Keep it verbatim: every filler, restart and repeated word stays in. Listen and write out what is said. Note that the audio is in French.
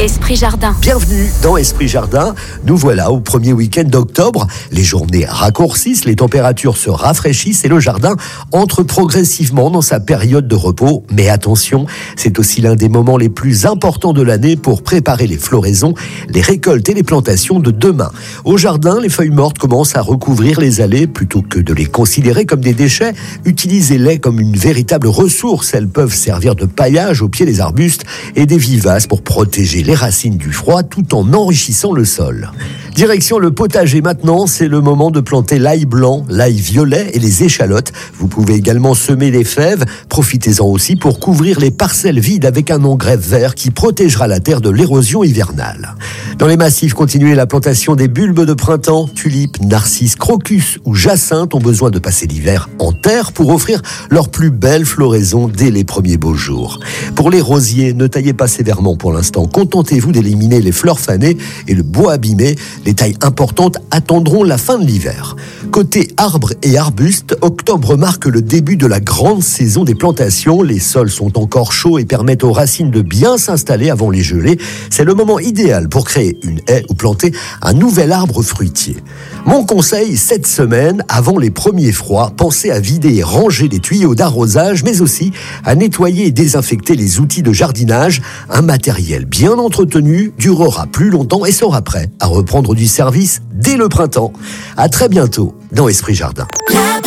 Esprit Jardin. Bienvenue dans Esprit Jardin. Nous voilà au premier week-end d'octobre. Les journées raccourcissent, les températures se rafraîchissent et le jardin entre progressivement dans sa période de repos. Mais attention, c'est aussi l'un des moments les plus importants de l'année pour préparer les floraisons, les récoltes et les plantations de demain. Au jardin, les feuilles mortes commencent à recouvrir les allées. Plutôt que de les considérer comme des déchets, utilisez-les comme une véritable ressource. Elles peuvent servir de paillage au pied des arbustes et des vivaces pour protéger les racines du froid tout en enrichissant le sol. Direction le potager maintenant, c'est le moment de planter l'ail blanc, l'ail violet et les échalotes. Vous pouvez également semer les fèves. Profitez-en aussi pour couvrir les parcelles vides avec un engrais vert qui protégera la terre de l'érosion hivernale. Dans les massifs, continuez la plantation des bulbes de printemps. Tulipes, narcisses, crocus ou jacinthes ont besoin de passer l'hiver en terre pour offrir leur plus belle floraison dès les premiers beaux jours. Pour les rosiers, ne taillez pas sévèrement pour l'instant. Contentez-vous d'éliminer les fleurs fanées et le bois abîmé. Les tailles importantes attendront la fin de l'hiver. Côté arbres et arbustes, octobre marque le début de la grande saison des plantations. Les sols sont encore chauds et permettent aux racines de bien s'installer avant les gelées. C'est le moment idéal pour créer une haie ou planter un nouvel arbre fruitier. Mon conseil, cette semaine, avant les premiers froids, pensez à vider et ranger les tuyaux d'arrosage, mais aussi à nettoyer et désinfecter les outils de jardinage. Un matériel bien entretenu durera plus longtemps et sera prêt à reprendre du service dès le printemps. À très bientôt dans Esprit Jardin.